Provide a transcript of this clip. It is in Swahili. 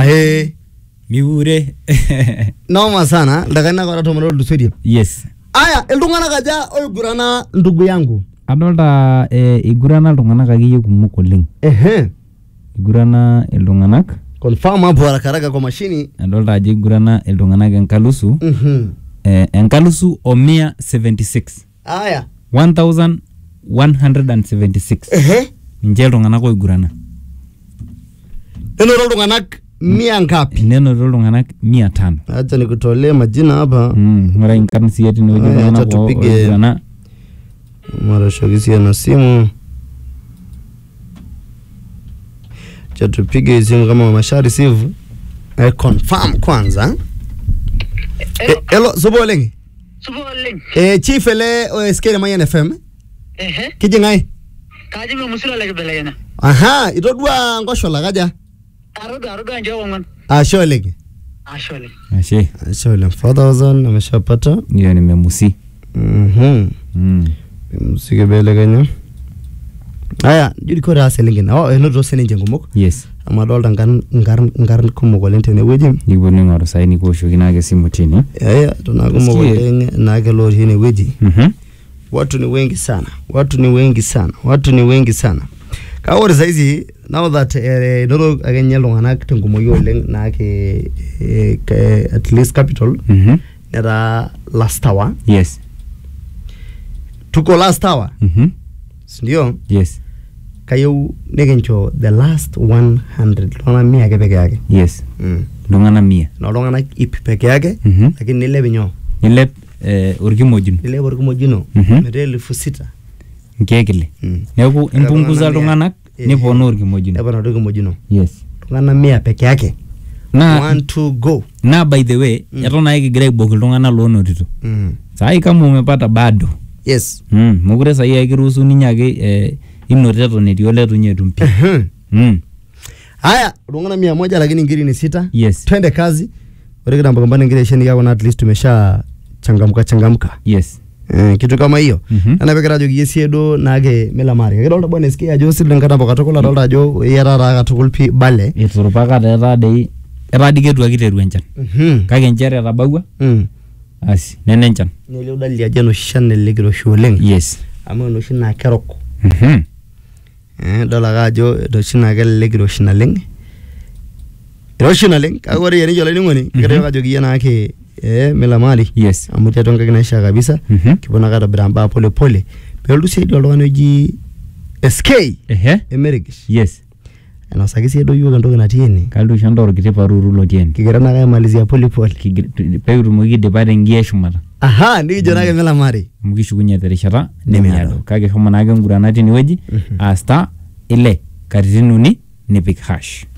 Miure. Noma sana, ndakaina kwa tomoro lusudi. Yes. Aya, iltung'anak aja oigurana ndugu yangu. Adolta igurana iltung'anak akeyie kumok oleng. Igurana iltung'anak. Confirm hapo haraka kwa mashini. Adolta aja igurana iltung'anak enkalusu. Enkalusu o 176. Aya. 1176. Ninche iltung'anak oigurana. Nenoto iltung'anak 100 ngapi? Nenoto iltung'anak 500. Acha nikutolee majina hapa. Ng'ura inkarn siye tinewueji iltung'anak oigurana. Marashoki siye na simu. Acha tupige simu kama umesha receive. Confirm kwanza. Hello, subo lengi. Subo lengi. Chief ele skele Mayan FM. Kijingai. Kaji musula lagi belayana. Aha, itodua ngoshola kaja. Aruga njo wangan. Asholegi. Ashole. Ashe. Ashole 4000 ameshapata. Hiyo nimemusi. Memusi kebele Kenya. Aya, judi ko rasa lingine. Enoto seninje ngumok. Yes. Amadolta ngar kumok oleng tenewueji. Niponu ng'oru saai nikuoshoki naake simu tine. Aya, tunakumok oleng naake lori tenewueji. Watu ni wengi sana. Kaore saizi now that noro agenya iltung'anak tenkumoyu oleng naake at least capital. Nera last hour. Yes. Tuko last hour. Sindio? Yes. Kayo negencho the last 100 lona 100 peke yake. Yes. Lungana 100. Na lungana ip peke yake. Lakini nilebe nyo. Nilebe orkimojino. Nilebe orkimojino. Mere 6000. Nkekile. Neeku impunguza iltung'anak niponu orkimojino. Neponu orkimojino. Yes. Lungana 100 peke yake. Want to go. Na by the way, eton ake kigira aibok iltung'anak loonotito. Saai kama umepata bado. Yes. Mukure saai akiruhusu ninye ake inoto eton etii oletunye etumpi. Haya, lungana 100 lakini ngiri ni 6. Yes. Twende kazi. Ore kitambo kambani ngiri sheni yako na at least tumesha changamka. Yes. Kitu kama hiyo. Na pekera ajo yesiedo nage melamari. Kidolta bwana sikia ajo silen kata bokatokola dolta ajo yarara katukul pi bale. Eturupaka teta dei eradiketu akiteru enchan. Kake nchere etabawua. Asi, nene enchan. Nele udali ajo no shan legiro sholeng. Yes. Ama no shina kerok. Dola ajo do shina legiro shinaleng. Roshinaleng kagore yani jolo ningoni. Kidolta ajo kiyana ake melamari. Yes. Amutia tonga kinaisha kabisa. Kibona kata bramba pole pole. Pelu saidi oltung'ani oji SK. Emerigish. Yes. Enasaki edo yuo kantoki natii ene. Kaldu shanda orkiti paruru lotii ene. Kigira nake malizia pole pole. Peetumoki dipata engia shumata. Aha, nikijo nake melamari. Mukishukunye terishata nemiado. Kake shomo nake ngurana tinewueji. Asta ile katitin uni nipik hash.